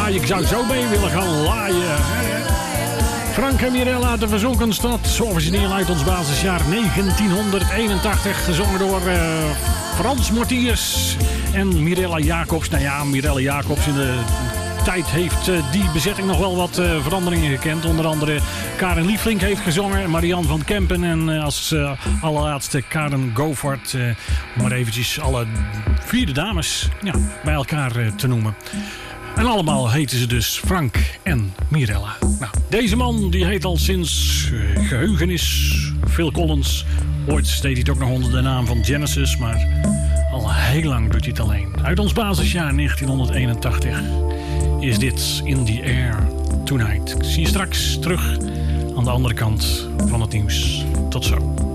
laaien. Ik zou zo mee willen gaan laaien. Frank en Mirella, de verzonken stad. Origineel uit ons basisjaar 1981. Gezongen door Frans Mortiers en Mirella Jacobs. Nou ja, Mirella Jacobs in de tijd heeft die bezetting nog wel wat veranderingen gekend. Onder andere Karen Lieflink heeft gezongen. Marianne van Kempen en als allerlaatste Karen Govaert. Om maar eventjes alle 4 de dames bij elkaar te noemen. En allemaal heten ze dus Frank en Mirella. Nou, deze man die heet al sinds geheugenis Phil Collins. Ooit deed hij het ook nog onder de naam van Genesis, maar al heel lang doet hij het alleen. Uit ons basisjaar 1981 is dit In the Air Tonight. Ik zie je straks terug aan de andere kant van het nieuws. Tot zo.